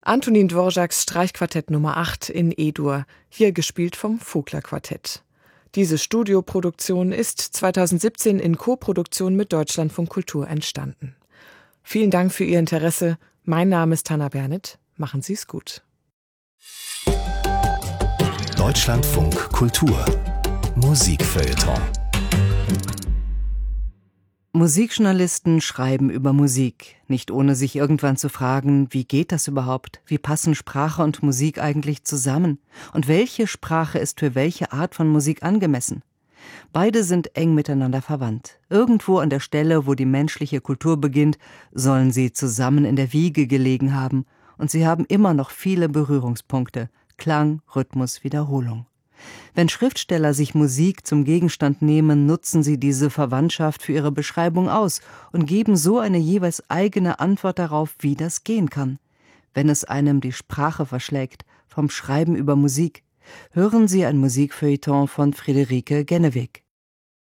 Antonin Dvořáks Streichquartett Nummer 8 in E-Dur, hier gespielt vom Vogler Quartett. Diese Studioproduktion ist 2017 in Koproduktion mit Deutschlandfunk Kultur entstanden. Vielen Dank für Ihr Interesse. Mein Name ist Hanna Bernit. Machen Sie es gut. Deutschlandfunk Kultur Musikfeuilleton. Musikjournalisten schreiben über Musik, nicht ohne sich irgendwann zu fragen, wie geht das überhaupt? Wie passen Sprache und Musik eigentlich zusammen? Und welche Sprache ist für welche Art von Musik angemessen? Beide sind eng miteinander verwandt. Irgendwo an der Stelle, wo die menschliche Kultur beginnt, sollen sie zusammen in der Wiege gelegen haben. Und sie haben immer noch viele Berührungspunkte: Klang, Rhythmus, Wiederholung. Wenn Schriftsteller sich Musik zum Gegenstand nehmen, nutzen sie diese Verwandtschaft für ihre Beschreibung aus und geben so eine jeweils eigene Antwort darauf, wie das gehen kann. Wenn es einem die Sprache verschlägt, vom Schreiben über Musik, hören Sie ein Musikfeuilleton von Friederike Genneweg.